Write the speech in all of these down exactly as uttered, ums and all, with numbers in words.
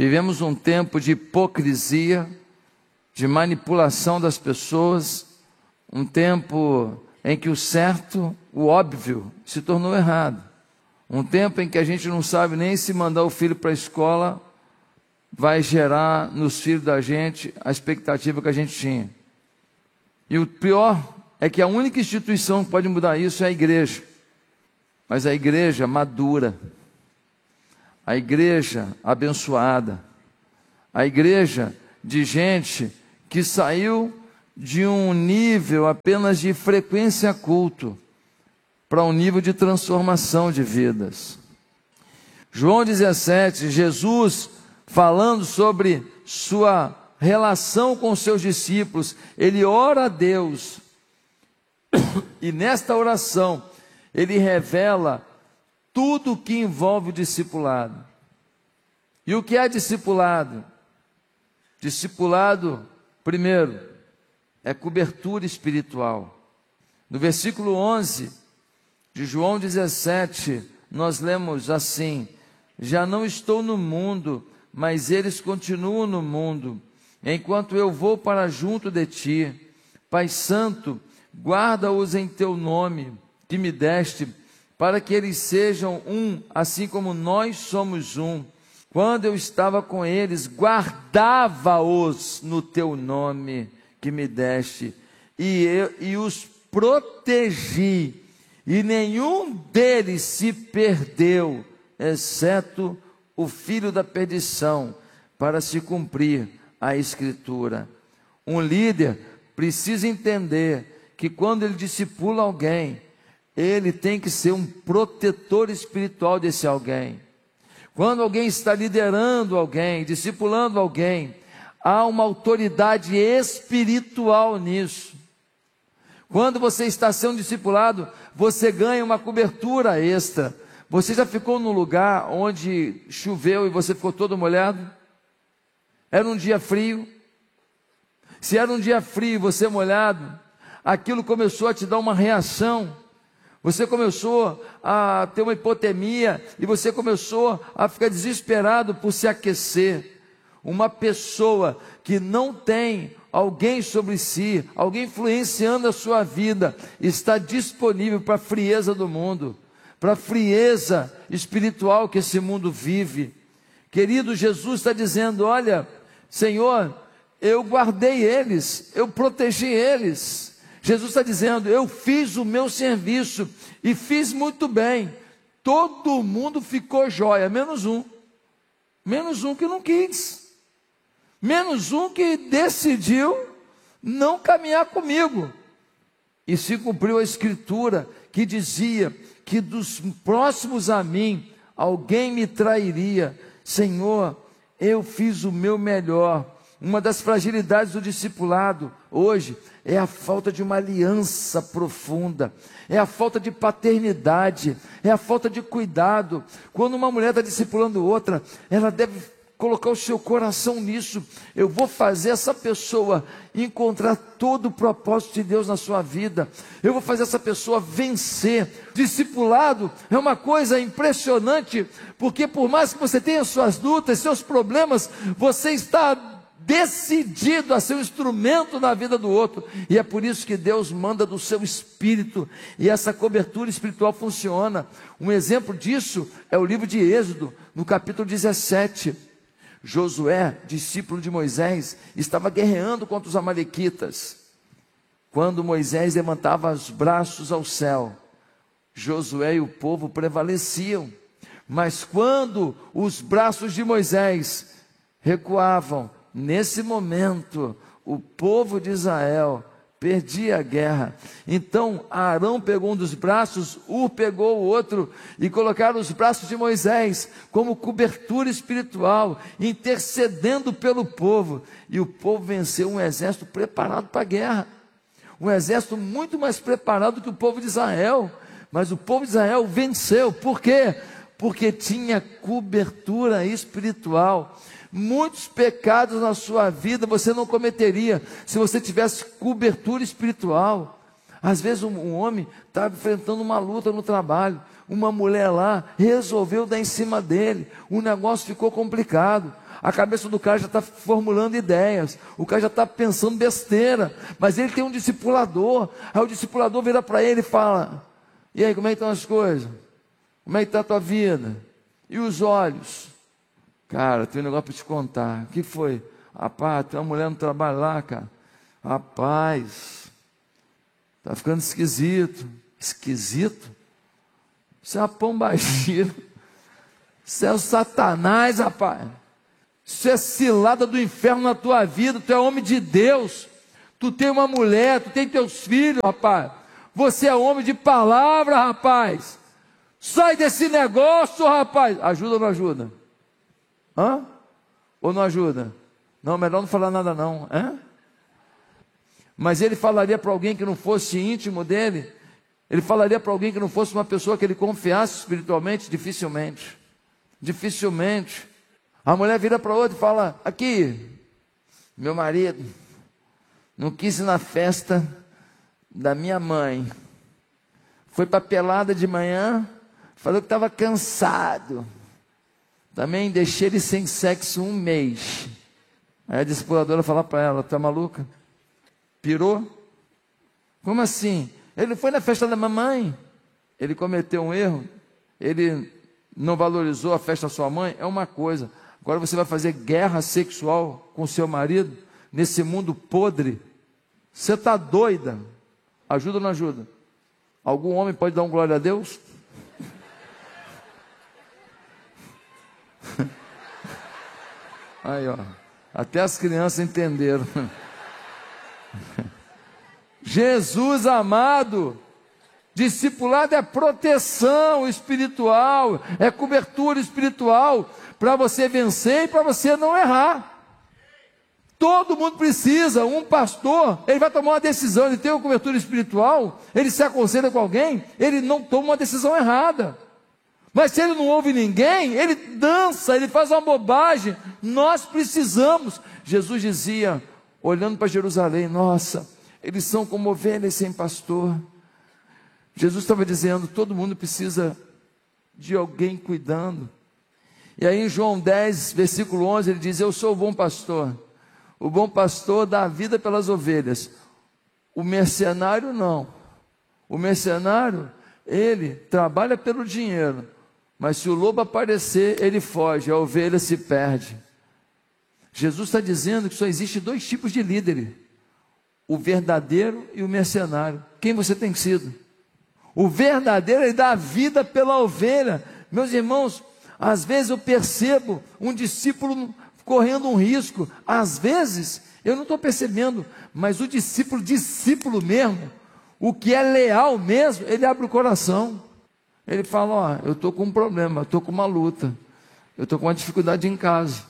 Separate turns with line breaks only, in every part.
Vivemos um tempo de hipocrisia, de manipulação das pessoas, um tempo em que o certo, o óbvio, se tornou errado. Um tempo em que a gente não sabe nem se mandar o filho para a escola vai gerar nos filhos da gente a expectativa que a gente tinha. E o pior é que a única instituição que pode mudar isso é a igreja. Mas a igreja madura, a igreja abençoada, a igreja de gente que saiu de um nível apenas de frequência a culto para um nível de transformação de vidas. João dezessete, Jesus falando sobre sua relação com seus discípulos, ele ora a Deus, e nesta oração, ele revela tudo o que envolve o discipulado. E o que é discipulado? Discipulado, primeiro, é cobertura espiritual. No versículo onze de João dezessete, nós lemos assim: já não estou no mundo, mas eles continuam no mundo, enquanto eu vou para junto de ti. Pai Santo, guarda-os em teu nome, que me deste, para que eles sejam um, assim como nós somos um. Quando eu estava com eles, guardava-os no teu nome, que me deste, e, eu, e os protegi, e nenhum deles se perdeu, exceto o filho da perdição, para se cumprir a Escritura. Um líder precisa entender que quando ele discipula alguém, ele tem que ser um protetor espiritual desse alguém. Quando alguém está liderando alguém, discipulando alguém, há uma autoridade espiritual nisso. Quando você está sendo discipulado, você ganha uma cobertura extra. Você já ficou num lugar onde choveu e você ficou todo molhado? Era um dia frio. Se era um dia frio e você molhado, aquilo começou a te dar uma reação. Você começou a ter uma hipotermia e você começou a ficar desesperado por se aquecer. Uma pessoa que não tem alguém sobre si, alguém influenciando a sua vida, está disponível para a frieza do mundo, para a frieza espiritual que esse mundo vive. Querido, Jesus está dizendo: olha, Senhor, eu guardei eles, eu protegi eles. Jesus está dizendo: eu fiz o meu serviço e fiz muito bem. Todo mundo ficou jóia, menos um. Menos um que não quis. Menos um que decidiu não caminhar comigo. E se cumpriu a Escritura que dizia que dos próximos a mim, alguém me trairia. Senhor, eu fiz o meu melhor. Uma das fragilidades do discipulado hoje é a falta de uma aliança profunda, é a falta de paternidade, é a falta de cuidado. Quando uma mulher está discipulando outra, ela deve colocar o seu coração nisso. Eu vou fazer essa pessoa encontrar todo o propósito de Deus na sua vida. Eu vou fazer essa pessoa vencer. Discipulado é uma coisa impressionante, porque por mais que você tenha suas lutas, seus problemas, você está decidido a ser um instrumento na vida do outro, e é por isso que Deus manda do seu espírito, e essa cobertura espiritual funciona. Um exemplo disso é o livro de Êxodo, no capítulo dezessete. Josué, discípulo de Moisés, estava guerreando contra os amalequitas. Quando Moisés levantava os braços ao céu, Josué e o povo prevaleciam. Mas quando os braços de Moisés recuavam, nesse momento, o povo de Israel perdia a guerra. Então Arão pegou um dos braços, Ur pegou o outro, e colocaram os braços de Moisés como cobertura espiritual, intercedendo pelo povo. E o povo venceu um exército preparado para a guerra. Um exército muito mais preparado que o povo de Israel. Mas o povo de Israel venceu. Por quê? Porque tinha cobertura espiritual. Muitos pecados na sua vida você não cometeria se você tivesse cobertura espiritual. Às vezes um, um homem está enfrentando uma luta no trabalho, uma mulher lá resolveu dar em cima dele. O negócio ficou complicado. A cabeça do cara já está formulando ideias, o cara já está pensando besteira, mas ele tem um discipulador. Aí o discipulador vira para ele e fala: e aí, como é que estão as coisas? Como é que está a tua vida? E os olhos? Cara, tem um negócio para te contar. O que foi? Rapaz, tem uma mulher no trabalho lá, cara. Rapaz, está ficando esquisito. Esquisito? Isso é uma pombagira. Isso é o Satanás, rapaz. Isso é cilada do inferno na tua vida. Tu é homem de Deus. Tu tem uma mulher, tu tem teus filhos, rapaz. Você é homem de palavra, rapaz. Sai desse negócio, rapaz. Ajuda ou não ajuda? Hã? Ou não ajuda? Não, melhor não falar nada não. Hã? Mas ele falaria para alguém que não fosse íntimo dele? Ele falaria para alguém que não fosse uma pessoa que ele confiasse espiritualmente? Dificilmente. Dificilmente. A mulher vira para outra e fala: aqui, meu marido não quis ir na festa da minha mãe. Foi para pelada de manhã, falou que estava cansado. Também deixei ele sem sexo um mês. Aí a discipuladora fala para ela: tá maluca? Pirou? Como assim? Ele foi na festa da mamãe. Ele cometeu um erro. Ele não valorizou a festa da sua mãe. É uma coisa. Agora você vai fazer guerra sexual com seu marido nesse mundo podre? Você está doida? Ajuda ou não ajuda? Algum homem pode dar um glória a Deus? Aí, ó. Até as crianças entenderam. Jesus amado, discipulado é proteção espiritual, é cobertura espiritual, para você vencer e para você não errar. Todo mundo precisa. Um pastor, ele vai tomar uma decisão, ele tem uma cobertura espiritual, ele se aconselha com alguém, ele não toma uma decisão errada. Mas se ele não ouve ninguém, ele dança, ele faz uma bobagem. Nós precisamos. Jesus dizia, olhando para Jerusalém: nossa, eles são como ovelhas sem pastor. Jesus estava dizendo, todo mundo precisa de alguém cuidando. E aí em João dez, versículo onze, ele diz: eu sou o bom pastor. O bom pastor dá a vida pelas ovelhas. O mercenário não. O mercenário, ele trabalha pelo dinheiro, mas se o lobo aparecer, ele foge, a ovelha se perde. Jesus está dizendo que só existe dois tipos de líderes: o verdadeiro e o mercenário. Quem você tem sido? O verdadeiro, ele dá a vida pela ovelha. Meus irmãos, às vezes eu percebo um discípulo correndo um risco. Às vezes, eu não estou percebendo, mas o discípulo, discípulo mesmo, o que é leal mesmo, ele abre o coração. Ele fala: ó, eu estou com um problema, eu estou com uma luta, eu estou com uma dificuldade em casa.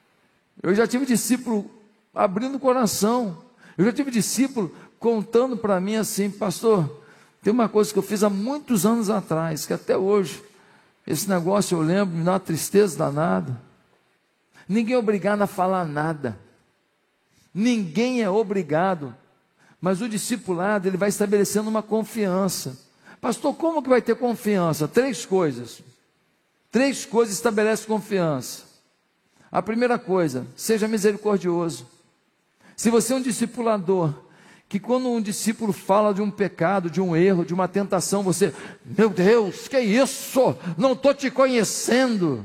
Eu já tive discípulo abrindo o coração. Eu já tive discípulo contando para mim assim: pastor, tem uma coisa que eu fiz há muitos anos atrás, que até hoje, esse negócio eu lembro, me dá uma tristeza danada. Ninguém é obrigado a falar nada. Ninguém é obrigado. Mas o discipulado, ele vai estabelecendo uma confiança. Pastor, como que vai ter confiança? Três coisas. Três coisas estabelecem confiança. A primeira coisa, seja misericordioso. Se você é um discipulador, que quando um discípulo fala de um pecado, de um erro, de uma tentação, você: meu Deus, que isso? Não estou te conhecendo.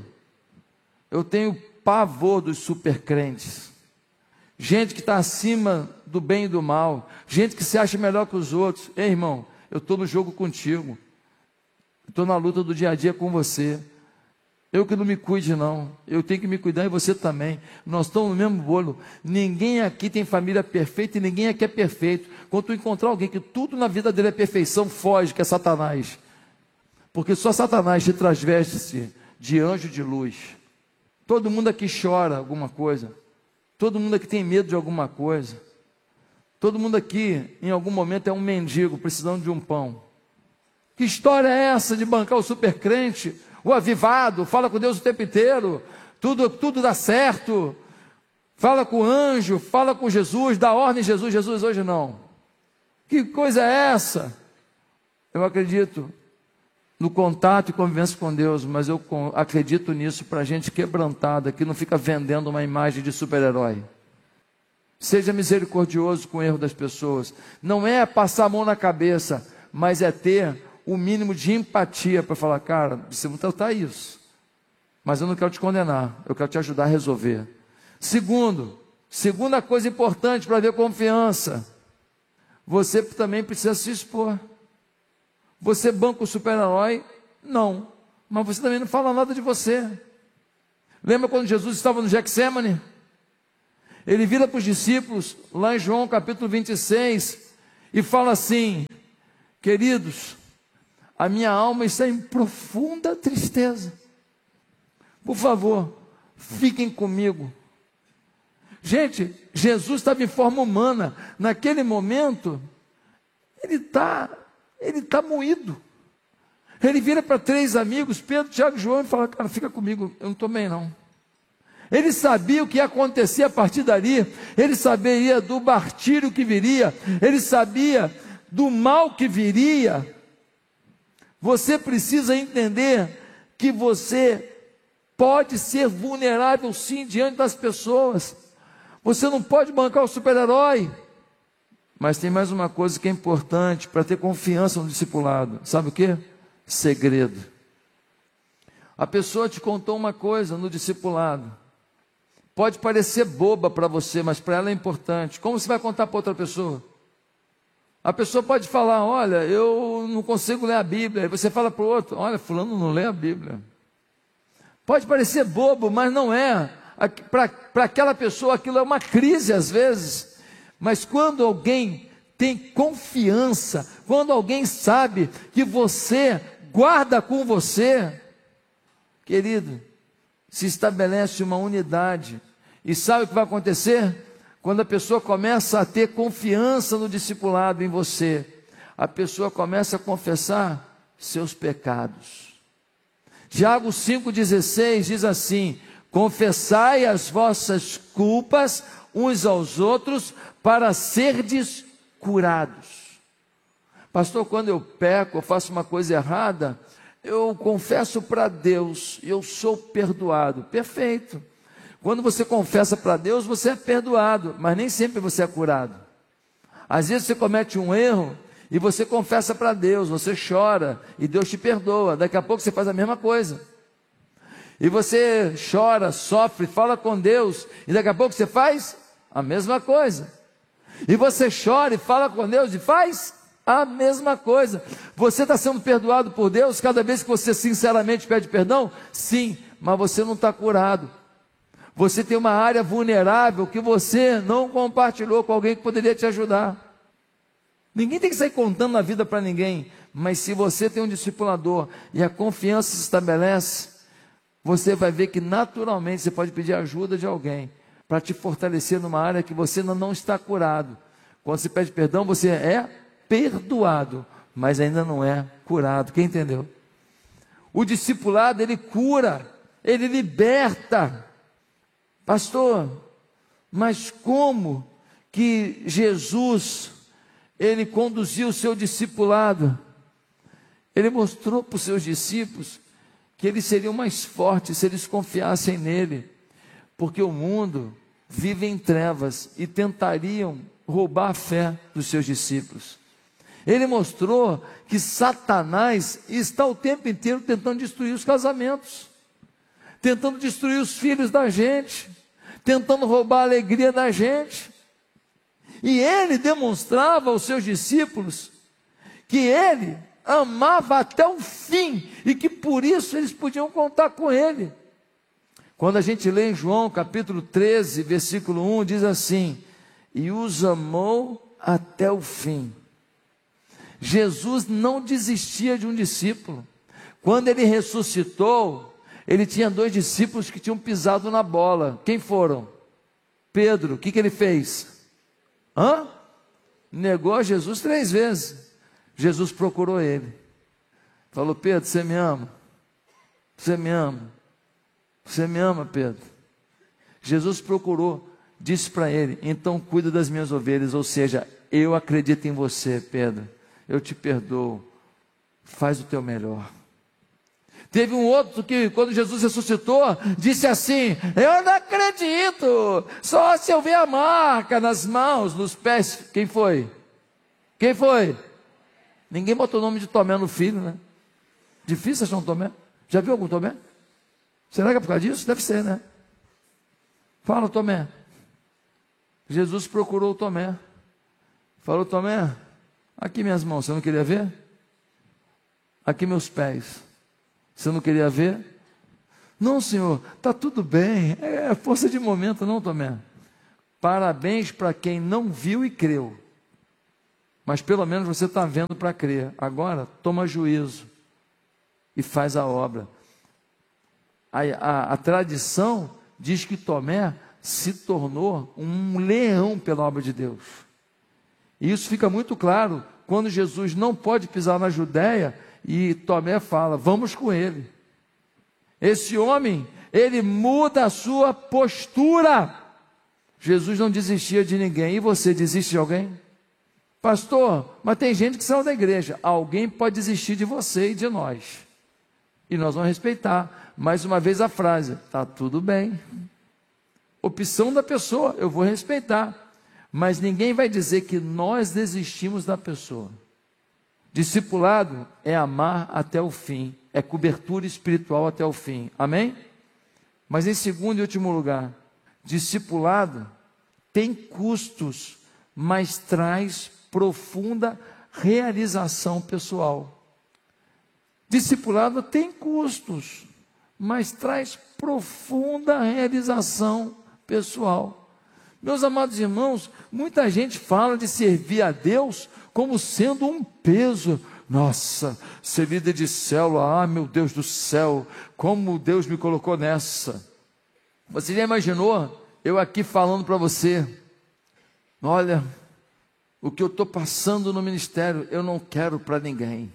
Eu tenho pavor dos supercrentes. Gente que está acima do bem e do mal. Gente que se acha melhor que os outros. Ei, irmão, eu estou no jogo contigo. Estou na luta do dia a dia com você. Eu que não me cuide não. Eu tenho que me cuidar e você também. Nós estamos no mesmo bolo. Ninguém aqui tem família perfeita e ninguém aqui é perfeito. Quando tu encontrar alguém que tudo na vida dele é perfeição, foge, que é Satanás. Porque só Satanás te transveste-se de anjo de luz. Todo mundo aqui chora alguma coisa. Todo mundo aqui tem medo de alguma coisa. Todo mundo aqui, em algum momento, é um mendigo precisando de um pão. Que história é essa de bancar o supercrente, o avivado, fala com Deus o tempo inteiro, tudo, tudo dá certo, fala com o anjo, fala com Jesus, dá ordem Jesus, Jesus hoje não. Que coisa é essa? Eu acredito no contato e convivência com Deus, mas eu acredito nisso para gente quebrantada, que não fica vendendo uma imagem de super-herói. Seja misericordioso com o erro das pessoas. Não é passar a mão na cabeça, mas é ter o mínimo de empatia para falar, cara, você não tratar isso, mas eu não quero te condenar, eu quero te ajudar a resolver. Segundo, segunda coisa importante para ver confiança, você também precisa se expor. Você banca o super-herói? Não, mas você também não fala nada de você. Lembra quando Jesus estava no Getsêmani? Ele vira para os discípulos, lá em João capítulo vinte e seis, e fala assim, queridos, a minha alma está em profunda tristeza. Por favor, fiquem comigo. Gente, Jesus estava em forma humana. Naquele momento, ele está ele tá moído. Ele vira para três amigos, Pedro, Tiago e João, e fala, cara, fica comigo, eu não estou bem não. Ele sabia o que ia acontecer a partir dali. Ele sabia do martírio que viria. Ele sabia do mal que viria. Você precisa entender que você pode ser vulnerável sim diante das pessoas. Você não pode bancar o super-herói. Mas tem mais uma coisa que é importante para ter confiança no discipulado. Sabe o quê? Segredo. A pessoa te contou uma coisa no discipulado. Pode parecer boba para você, mas para ela é importante. Como você vai contar para outra pessoa? A pessoa pode falar, olha, eu não consigo ler a Bíblia. Aí você fala para o outro, olha, fulano não lê a Bíblia. Pode parecer bobo, mas não é. Para aquela pessoa aquilo é uma crise às vezes. Mas quando alguém tem confiança, quando alguém sabe que você guarda com você, querido, se estabelece uma unidade. E sabe o que vai acontecer? Quando a pessoa começa a ter confiança no discipulado em você, a pessoa começa a confessar seus pecados. Tiago cinco dezesseis diz assim, confessai as vossas culpas uns aos outros para serdes curados. Pastor, quando eu peco, eu faço uma coisa errada, eu confesso para Deus, eu sou perdoado. Perfeito. Quando você confessa para Deus, você é perdoado, mas nem sempre você é curado. Às vezes você comete um erro e você confessa para Deus, você chora e Deus te perdoa. Daqui a pouco você faz a mesma coisa. E você chora, sofre, fala com Deus e daqui a pouco você faz a mesma coisa. E você chora e fala com Deus e faz a mesma coisa. Você está sendo perdoado por Deus cada vez que você sinceramente pede perdão? Sim, mas você não está curado. Você tem uma área vulnerável que você não compartilhou com alguém que poderia te ajudar. Ninguém tem que sair contando a vida para ninguém, mas se você tem um discipulador e a confiança se estabelece, você vai ver que naturalmente você pode pedir ajuda de alguém para te fortalecer numa área que você ainda não está curado. Quando você pede perdão, você é perdoado, mas ainda não é curado. Quem entendeu? O discipulado, ele cura, ele liberta. Pastor, mas como que Jesus, ele conduziu o seu discipulado? Ele mostrou para os seus discípulos que eles seriam mais fortes se eles confiassem nele, porque o mundo vive em trevas e tentariam roubar a fé dos seus discípulos. Ele mostrou que Satanás está o tempo inteiro tentando destruir os casamentos, tentando destruir os filhos da gente, tentando roubar a alegria da gente. E ele demonstrava aos seus discípulos que ele amava até o fim e que por isso eles podiam contar com ele. Quando a gente lê em João capítulo treze, versículo um, diz assim, e os amou até o fim. Jesus não desistia de um discípulo. Quando ele ressuscitou, ele tinha dois discípulos que tinham pisado na bola. Quem foram? Pedro, o que, que ele fez? Hã? Negou a Jesus três vezes. Jesus procurou ele. Falou, Pedro, você me ama? Você me ama? Você me ama, Pedro? Jesus procurou, disse para ele, então cuida das minhas ovelhas, ou seja, eu acredito em você, Pedro. Eu te perdoo. Faz o teu melhor. Teve um outro que, quando Jesus ressuscitou, disse assim: eu não acredito, só se eu ver a marca nas mãos, nos pés. Quem foi? Quem foi? Ninguém botou o nome de Tomé no filho, né? Difícil achar um Tomé. Já viu algum Tomé? Será que é por causa disso? Deve ser, né? Fala, Tomé. Jesus procurou o Tomé. Falou: Tomé, aqui minhas mãos, você não queria ver? Aqui meus pés, você não queria ver? Não, Senhor, está tudo bem, é força de momento. Não, Tomé, parabéns para quem não viu e creu, mas pelo menos você está vendo para crer. Agora toma juízo e faz a obra. A, a, a tradição diz que Tomé se tornou um leão pela obra de Deus. E isso fica muito claro quando Jesus não pode pisar na Judéia e Tomé fala: vamos com ele. Esse homem, ele muda a sua postura. Jesus não desistia de ninguém. E você desiste de alguém? Pastor, mas tem gente que saiu da igreja. Alguém pode desistir de você e de nós, e nós vamos respeitar. Mais uma vez a frase: está tudo bem, opção da pessoa, eu vou respeitar, mas ninguém vai dizer que nós desistimos da pessoa. Discipulado é amar até o fim, é cobertura espiritual até o fim, amém? Mas em segundo e último lugar, discipulado tem custos, mas traz profunda realização pessoal. Discipulado tem custos, mas traz profunda realização pessoal. Meus amados irmãos, muita gente fala de servir a Deus como sendo um peso. Nossa, ser líder de célula, ah, meu Deus do céu, como Deus me colocou nessa. Você já imaginou eu aqui falando para você: olha, o que eu estou passando no ministério, eu não quero para ninguém,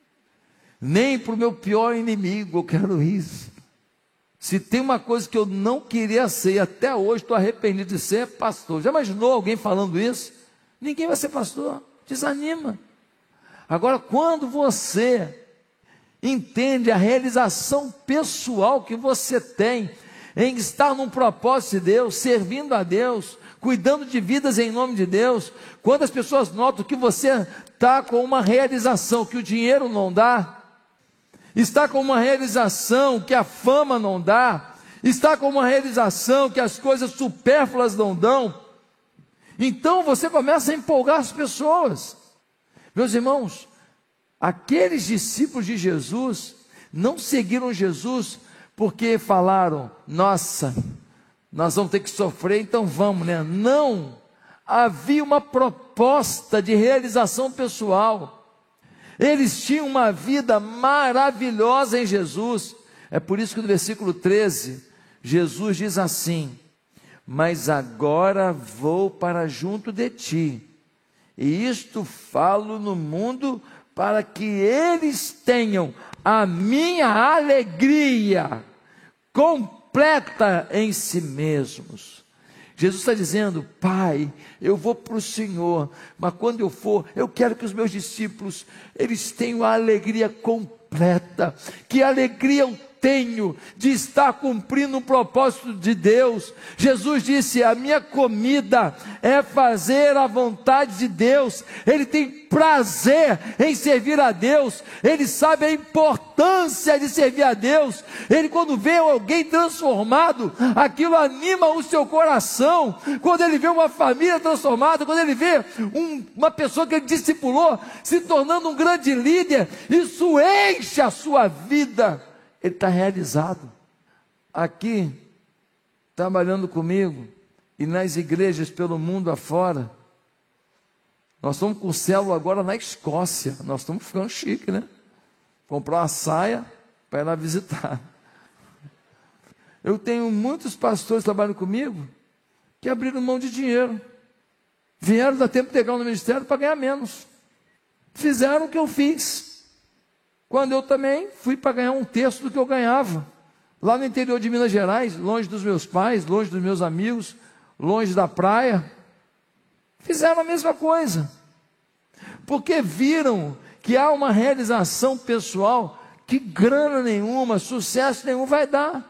nem para o meu pior inimigo eu quero isso. Se tem uma coisa que eu não queria ser, e até hoje estou arrependido de ser, é pastor. Já imaginou alguém falando isso? Ninguém vai ser pastor, desanima. Agora, quando você entende a realização pessoal que você tem em estar num propósito de Deus, servindo a Deus, cuidando de vidas em nome de Deus, quando as pessoas notam que você está com uma realização que o dinheiro não dá, está com uma realização que a fama não dá, está com uma realização que as coisas supérfluas não dão, então você começa a empolgar as pessoas. Meus irmãos, aqueles discípulos de Jesus não seguiram Jesus porque falaram: nossa, nós vamos ter que sofrer, então vamos, né? Não, havia uma proposta de realização pessoal. Eles tinham uma vida maravilhosa em Jesus. É por isso que no versículo treze, Jesus diz assim: mas agora vou para junto de ti, e isto falo no mundo, para que eles tenham a minha alegria completa em si mesmos. Jesus está dizendo: Pai, eu vou para o Senhor, mas quando eu for, eu quero que os meus discípulos, eles tenham a alegria completa. Que alegria eu tenho de estar cumprindo um propósito de Deus. Jesus disse: a minha comida é fazer a vontade de Deus. Ele tem prazer em servir a Deus, ele sabe a importância de servir a Deus. Ele, quando vê alguém transformado, aquilo anima o seu coração. Quando ele vê uma família transformada, quando ele vê um, uma pessoa que ele discipulou se tornando um grande líder, isso enche a sua vida. Ele está realizado. Aqui, trabalhando comigo, e nas igrejas pelo mundo afora, nós estamos com célula agora na Escócia. Nós estamos ficando chique, né? Comprar uma saia para ir lá visitar. Eu tenho muitos pastores que trabalham comigo que abriram mão de dinheiro, vieram dar tempo integral no ministério para ganhar menos. Fizeram o que eu fiz, quando eu também fui para ganhar um terço do que eu ganhava, lá no interior de Minas Gerais, longe dos meus pais, longe dos meus amigos, longe da praia. Fizeram a mesma coisa, porque viram que há uma realização pessoal que grana nenhuma, sucesso nenhum vai dar.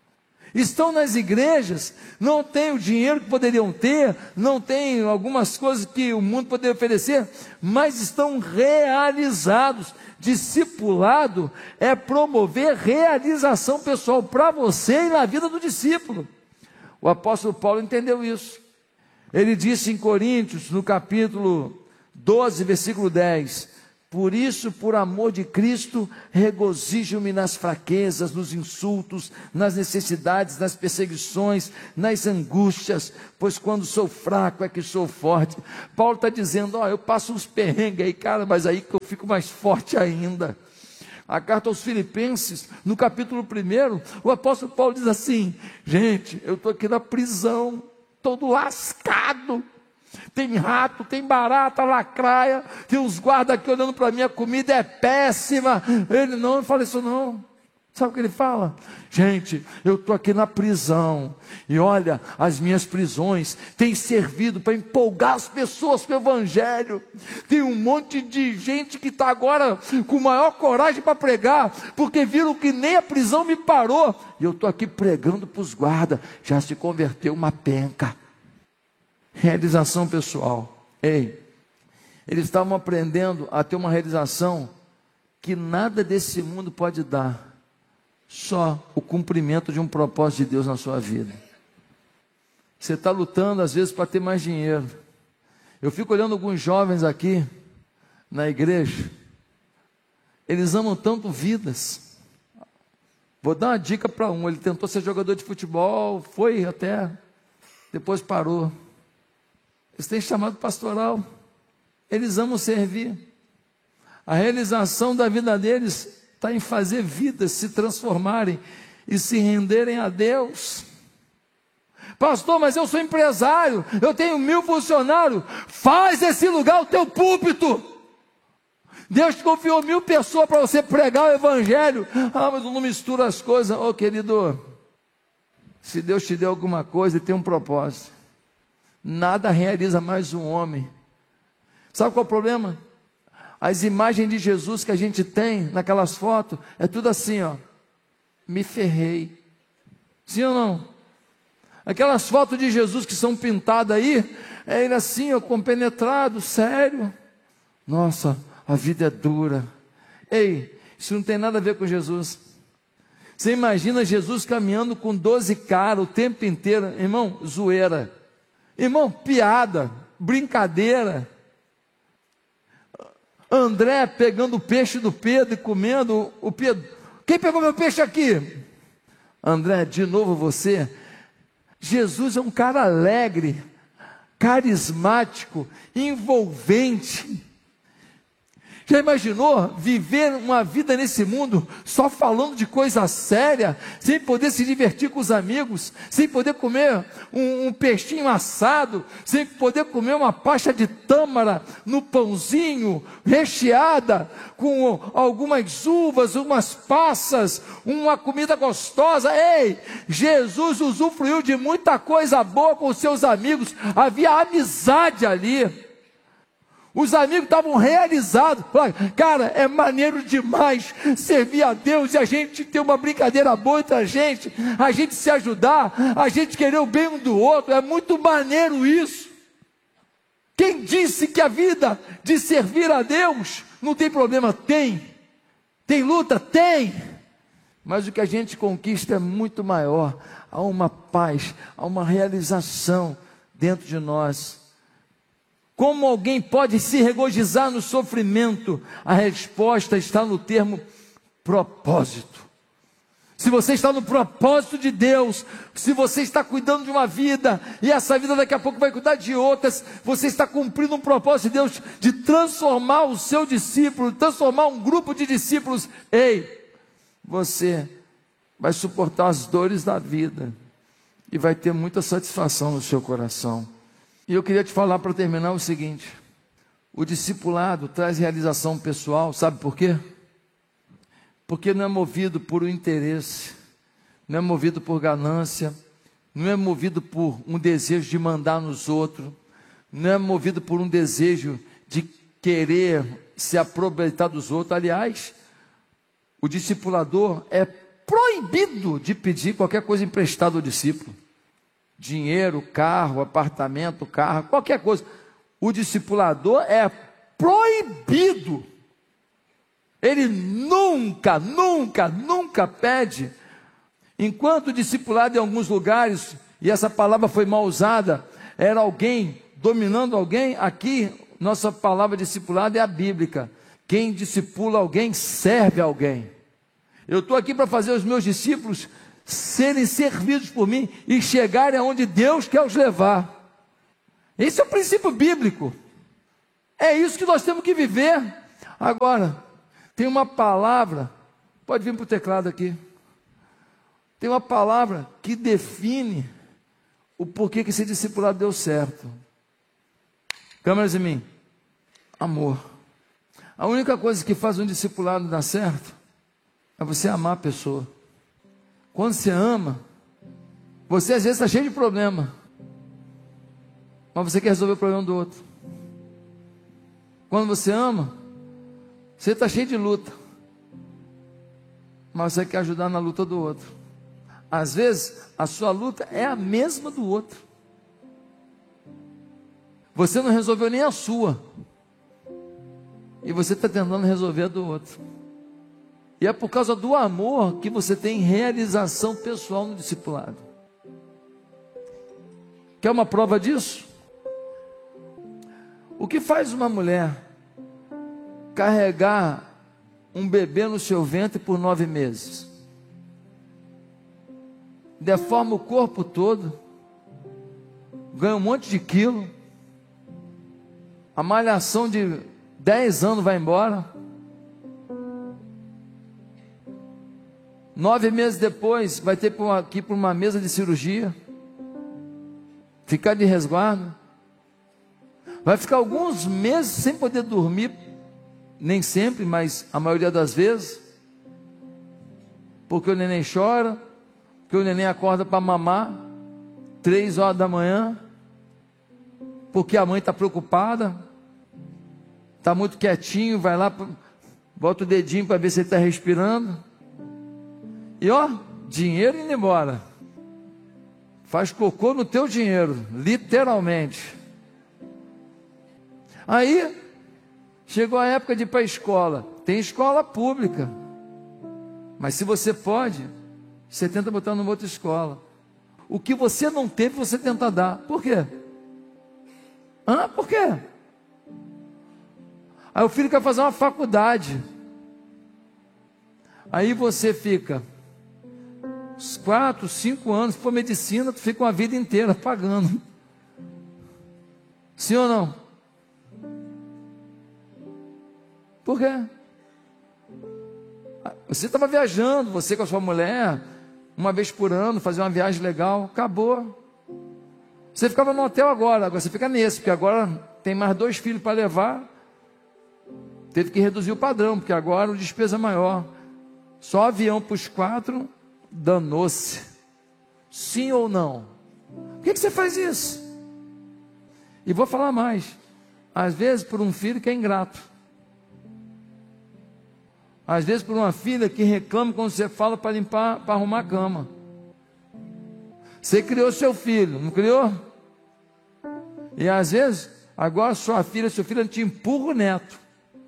Estão nas igrejas, não têm o dinheiro que poderiam ter, não têm algumas coisas que o mundo poderia oferecer, mas estão realizados. Discipulado é promover realização pessoal para você e na vida do discípulo. O apóstolo Paulo entendeu isso. Ele disse em Coríntios, no capítulo doze, versículo dez: por isso, por amor de Cristo, regozijo-me nas fraquezas, nos insultos, nas necessidades, nas perseguições, nas angústias, pois quando sou fraco é que sou forte. Paulo está dizendo, ó, eu passo uns perrengues aí, cara, mas aí que eu fico mais forte ainda. A carta aos Filipenses, no capítulo um, o apóstolo Paulo diz assim: gente, eu estou aqui na prisão, todo lascado. Tem rato, tem barata, lacraia, tem uns guardas aqui olhando para mim, a comida é péssima. Ele não, não fala isso não. Sabe o que ele fala? Gente, eu estou aqui na prisão, e olha, as minhas prisões têm servido para empolgar as pessoas para o Evangelho. Tem um monte de gente que está agora com maior coragem para pregar, porque viram que nem a prisão me parou, e eu estou aqui pregando para os guardas, já se converteu uma penca. Realização pessoal. Ei, eles estavam aprendendo a ter uma realização que nada desse mundo pode dar, só o cumprimento de um propósito de Deus na sua vida. Você está lutando às vezes para ter mais dinheiro. Eu fico olhando alguns jovens aqui na igreja, eles amam tanto vidas. Vou dar uma dica para um: ele tentou ser jogador de futebol, foi até, depois parou. Eles têm chamado pastoral, eles amam servir. A realização da vida deles está em fazer vidas se transformarem e se renderem a Deus. Pastor, mas eu sou empresário, eu tenho mil funcionários. Faz esse lugar o teu púlpito. Deus te confiou mil pessoas para você pregar o Evangelho. Ah, mas eu não misturo as coisas. Ô, querido, se Deus te deu alguma coisa, Ele tem um propósito. Nada realiza mais um homem. Sabe qual é o problema? As imagens de Jesus que a gente tem naquelas fotos, é tudo assim, ó. Me ferrei. Sim ou não? Aquelas fotos de Jesus que são pintadas aí, é ele assim, ó, compenetrado, sério. Nossa, a vida é dura. Ei, isso não tem nada a ver com Jesus. Você imagina Jesus caminhando com doze caras o tempo inteiro. Irmão, zoeira. Irmão, piada, brincadeira. André pegando o peixe do Pedro e comendo o Pedro. Quem pegou meu peixe aqui? André, de novo você. Jesus é um cara alegre, carismático, envolvente. Já imaginou viver uma vida nesse mundo só falando de coisa séria, sem poder se divertir com os amigos, sem poder comer um, um peixinho assado, sem poder comer uma pasta de tâmara no pãozinho, recheada com algumas uvas, umas passas, uma comida gostosa? Ei, Jesus usufruiu de muita coisa boa com os seus amigos, havia amizade ali. Os amigos estavam realizados. Cara, é maneiro demais servir a Deus e a gente ter uma brincadeira boa entre a gente, a gente se ajudar, a gente querer o bem um do outro. É muito maneiro isso. Quem disse que a vida de servir a Deus não tem problema? Tem. Tem luta? Tem. Mas o que a gente conquista é muito maior. Há uma paz, há uma realização dentro de nós. Como alguém pode se regozijar no sofrimento? A resposta está no termo propósito. Se você está no propósito de Deus, se você está cuidando de uma vida, e essa vida daqui a pouco vai cuidar de outras, você está cumprindo um propósito de Deus, de transformar o seu discípulo, transformar um grupo de discípulos. Ei, você vai suportar as dores da vida, e vai ter muita satisfação no seu coração. E eu queria te falar para terminar o seguinte: o discipulado traz realização pessoal, sabe por quê? Porque não é movido por um interesse, não é movido por ganância, não é movido por um desejo de mandar nos outros, não é movido por um desejo de querer se aproveitar dos outros. Aliás, O discipulador é proibido de pedir qualquer coisa emprestada ao discípulo. Dinheiro, carro, apartamento, carro, qualquer coisa. O discipulador é proibido. Ele nunca, nunca, nunca pede. Enquanto o discipulado em alguns lugares, e essa palavra foi mal usada, era alguém dominando alguém, aqui nossa palavra discipulado é a bíblica. Quem discipula alguém, serve alguém. Eu estou aqui para fazer os meus discípulos serem servidos por mim e chegarem aonde Deus quer os levar. Esse é o princípio bíblico. É isso que nós temos que viver. Agora, tem uma palavra, pode vir para o teclado aqui. Tem uma palavra que define o porquê que esse discipulado deu certo. Câmeras em mim. Amor. A única coisa que faz um discipulado dar certo é você amar a pessoa. Quando você ama, você às vezes está cheio de problema, mas você quer resolver o problema do outro. Quando você ama, você está cheio de luta, mas você quer ajudar na luta do outro. Às vezes, a sua luta é a mesma do outro. Você não resolveu nem a sua, e você está tentando resolver a do outro. E é por causa do amor que você tem realização pessoal no discipulado. Quer uma prova disso? O que faz uma mulher carregar um bebê no seu ventre por nove meses? Deforma o corpo todo, ganha um monte de quilo, a malhação de dez anos vai embora. Nove meses depois, vai ter que ir para uma mesa de cirurgia, ficar de resguardo, vai ficar alguns meses sem poder dormir, nem sempre, mas a maioria das vezes, porque o neném chora, porque o neném acorda para mamar, três horas da manhã, porque a mãe está preocupada, está muito quietinho, vai lá, bota o dedinho para ver se ele está respirando. E ó, dinheiro indo embora. Faz cocô no teu dinheiro, literalmente. Aí, chegou a época de ir para a escola. Tem escola pública. Mas se você pode, você tenta botar numa outra escola. O que você não teve, você tenta dar. Por quê? Hã? Por quê? Aí o filho quer fazer uma faculdade. Aí você fica uns quatro, cinco anos, por medicina, tu fica uma vida inteira pagando. Sim ou não? Por quê? Você estava viajando, você com a sua mulher, uma vez por ano, fazer uma viagem legal, acabou. Você ficava no hotel agora, agora você fica nesse, porque agora tem mais dois filhos para levar, teve que reduzir o padrão, porque agora o despesa é maior. Só avião para os quatro, danou-se. Sim ou não? Por que, que você faz isso? E vou falar mais. Às vezes por um filho que é ingrato. Às vezes por uma filha que reclama quando você fala para limpar, para arrumar a cama. Você criou seu filho, não criou? E às vezes, agora sua filha, seu filho te empurra o neto.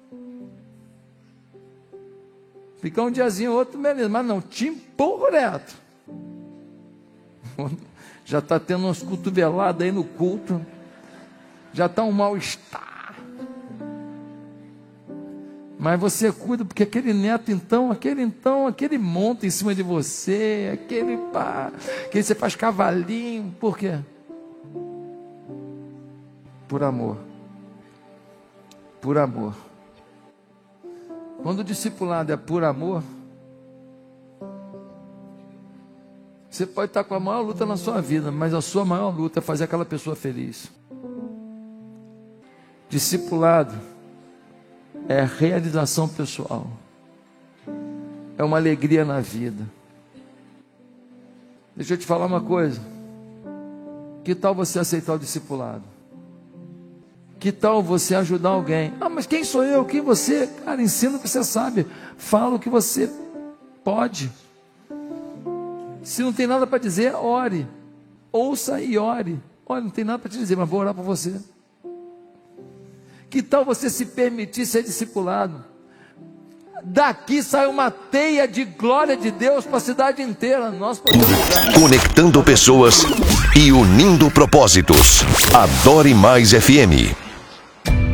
Fica um diazinho, outro beleza, mas não, te empurra o neto. Já está tendo umas cotoveladas aí no culto. Já está um mal-estar. Mas você cuida, porque aquele neto então, aquele então, aquele monta em cima de você, aquele pá, que você faz cavalinho, por quê? Por amor. Por amor. Quando o discipulado é por amor, você pode estar com a maior luta na sua vida, mas a sua maior luta é fazer aquela pessoa feliz. Discipulado é realização pessoal, é uma alegria na vida. Deixa eu te falar uma coisa. Que tal você aceitar o discipulado? Que tal você ajudar alguém? Ah, mas quem sou eu? Quem você? Cara, ensina o que você sabe. Fala o que você pode. Se não tem nada para dizer, ore. Ouça e ore. Olha, não tem nada para te dizer, mas vou orar por você. Que tal você se permitir ser discipulado? Daqui sai uma teia de glória de Deus para a cidade inteira. Nós podemos usar.
Conectando pessoas e unindo propósitos. Adore Mais F M.